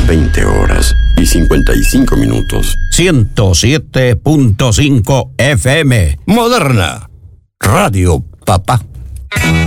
20 horas y 55 minutos. 107.5 FM. Moderna. Radio Papá.